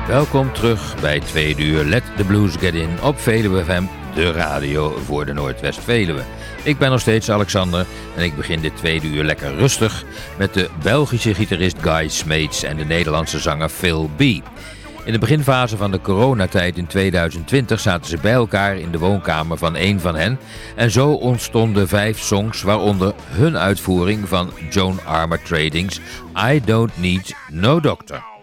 Welkom terug bij tweede uur Let the Blues Get In op Veluwe FM, de radio voor de Noordwest-Veluwe. Ik ben nog steeds Alexander en ik begin dit tweede uur lekker rustig met de Belgische gitarist Guy Smeets en de Nederlandse zanger Phil B. In de beginfase van de coronatijd in 2020 zaten ze bij elkaar in de woonkamer van een van hen en zo ontstonden 5 songs, waaronder hun uitvoering van Joan Armatrading's I Don't Need No Doctor.